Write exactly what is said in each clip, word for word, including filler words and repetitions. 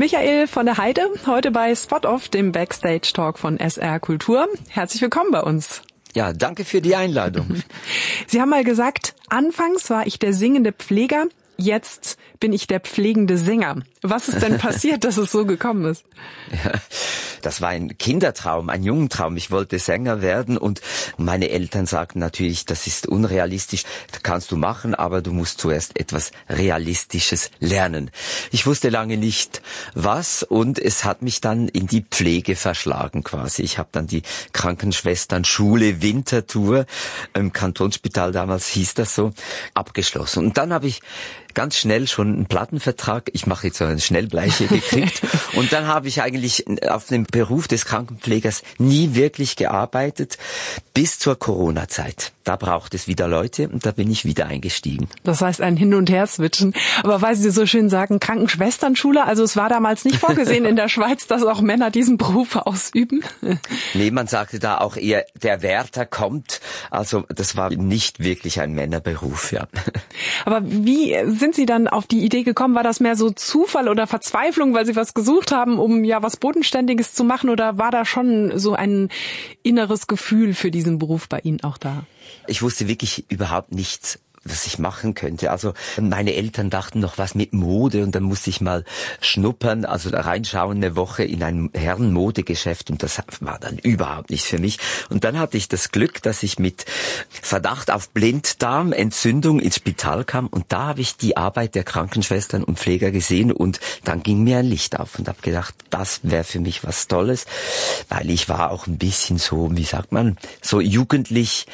Michael von der Heide, heute bei Spot Off, dem Backstage-Talk von S R Kultur. Herzlich willkommen bei uns. Ja, danke für die Einladung. Sie haben mal gesagt, anfangs war ich der singende Pfleger, jetzt bin ich der pflegende Sänger. Was ist denn passiert, dass es so gekommen ist? Ja, das war ein Kindertraum, ein Jungentraum. Ich wollte Sänger werden und meine Eltern sagten natürlich, das ist unrealistisch, das kannst du machen, aber du musst zuerst etwas Realistisches lernen. Ich wusste lange nicht was und es hat mich dann in die Pflege verschlagen quasi. Ich habe dann die Krankenschwesternschule Winterthur im Kantonsspital, damals hieß das so, abgeschlossen. Und dann habe ich ganz schnell schon einen Plattenvertrag, ich mache jetzt so eine Schnellbleiche, gekriegt. Und dann habe ich eigentlich auf dem Beruf des Krankenpflegers nie wirklich gearbeitet, bis zur Corona-Zeit. Da braucht es wieder Leute und da bin ich wieder eingestiegen. Das heißt ein Hin- und Her-Switchen. Aber weil Sie so schön sagen, Krankenschwesternschule, also es war damals nicht vorgesehen in der Schweiz, dass auch Männer diesen Beruf ausüben? Nee, man sagte da auch eher, der Wärter kommt. Also das war nicht wirklich ein Männerberuf, ja. Aber wie sind Sie dann auf die Idee gekommen? War das mehr so Zufall oder Verzweiflung, weil Sie was gesucht haben, um ja was Bodenständiges zu machen? Oder war da schon so ein inneres Gefühl für diesen Beruf bei Ihnen auch da? Ich wusste wirklich überhaupt nichts, was ich machen könnte. Also meine Eltern dachten noch was mit Mode und dann musste ich mal schnuppern, also da reinschauen eine Woche in ein Herrenmodegeschäft und das war dann überhaupt nichts für mich. Und dann hatte ich das Glück, dass ich mit Verdacht auf Blinddarmentzündung ins Spital kam und da habe ich die Arbeit der Krankenschwestern und Pfleger gesehen und dann ging mir ein Licht auf und habe gedacht, das wäre für mich was Tolles, weil ich war auch ein bisschen so, wie sagt man, so jugendlich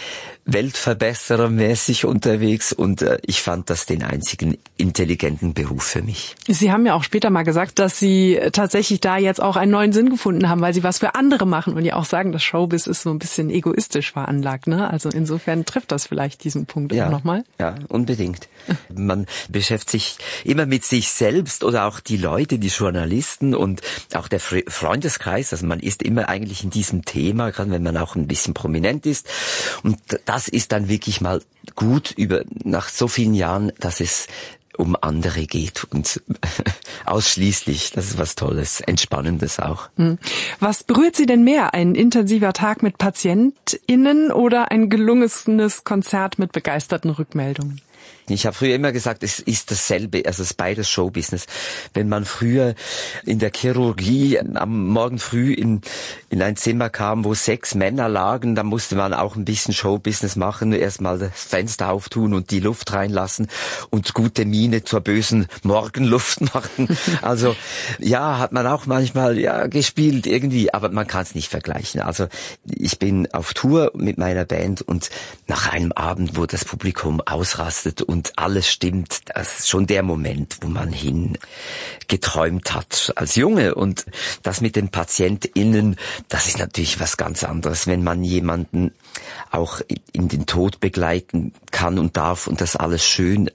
weltverbesserermäßig unterwegs und äh, ich fand das den einzigen intelligenten Beruf für mich. Sie haben ja auch später mal gesagt, dass Sie tatsächlich da jetzt auch einen neuen Sinn gefunden haben, weil Sie was für andere machen und ja auch sagen, das Showbiz ist so ein bisschen egoistisch veranlagt, ne? Also insofern trifft das vielleicht diesen Punkt ja, auch nochmal. Ja, unbedingt. Man beschäftigt sich immer mit sich selbst oder auch die Leute, die Journalisten und auch der Freundeskreis, also man ist immer eigentlich in diesem Thema, gerade wenn man auch ein bisschen prominent ist und das ist dann wirklich mal gut über nach so vielen Jahren, dass es um andere geht und ausschließlich, das ist was Tolles, Entspannendes auch. Was berührt Sie denn mehr, ein intensiver Tag mit PatientInnen oder ein gelungenes Konzert mit begeisterten Rückmeldungen? Ich habe früher immer gesagt, es ist dasselbe, also es ist beides Showbusiness. Wenn man früher in der Chirurgie am Morgen früh in, in ein Zimmer kam, wo sechs Männer lagen, dann musste man auch ein bisschen Showbusiness machen, erstmal das Fenster auftun und die Luft reinlassen und gute Miene zur bösen Morgenluft machen. Also ja, hat man auch manchmal ja gespielt irgendwie, aber man kann es nicht vergleichen. Also ich bin auf Tour mit meiner Band und nach einem Abend, wo das Publikum ausrastet und alles stimmt, das ist schon der Moment, wo man hin geträumt hat als Junge. Und das mit den PatientInnen, das ist natürlich was ganz anderes, wenn man jemanden auch in den Tod begleiten kann und darf und das alles schön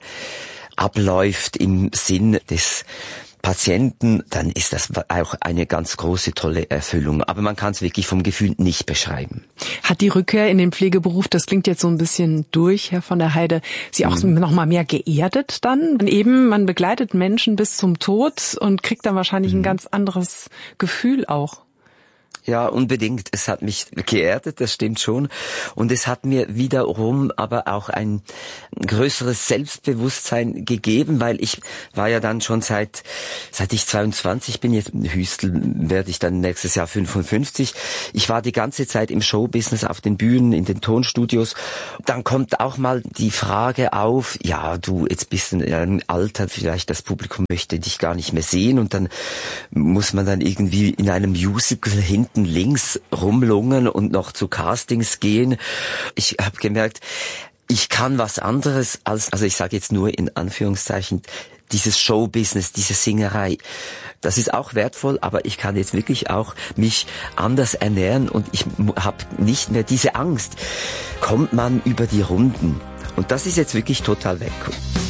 abläuft im Sinn des Patienten, dann ist das auch eine ganz große, tolle Erfüllung. Aber man kann es wirklich vom Gefühl nicht beschreiben. Hat die Rückkehr in den Pflegeberuf, das klingt jetzt so ein bisschen durch, Herr von der Heide, Sie auch mhm. noch mal mehr geerdet dann? Eben, man begleitet Menschen bis zum Tod und kriegt dann wahrscheinlich mhm. ein ganz anderes Gefühl auch. Ja, unbedingt. Es hat mich geerdet, das stimmt schon. Und es hat mir wiederum aber auch ein größeres Selbstbewusstsein gegeben, weil ich war ja dann schon seit, seit ich zweiundzwanzig bin, jetzt in Hüstel werde ich dann nächstes Jahr fünfundfünfzig. Ich war die ganze Zeit im Showbusiness, auf den Bühnen, in den Tonstudios. Dann kommt auch mal die Frage auf, ja, du, jetzt bist du in einem Alter, vielleicht das Publikum möchte dich gar nicht mehr sehen und dann muss man dann irgendwie in einem Musical hinten links rumlungern und noch zu Castings gehen. Ich habe gemerkt, ich kann was anderes als, also ich sage jetzt nur in Anführungszeichen, dieses Showbusiness, diese Singerei. Das ist auch wertvoll, aber ich kann jetzt wirklich auch mich anders ernähren und ich habe nicht mehr diese Angst. Kommt man über die Runden? Und das ist jetzt wirklich total weg.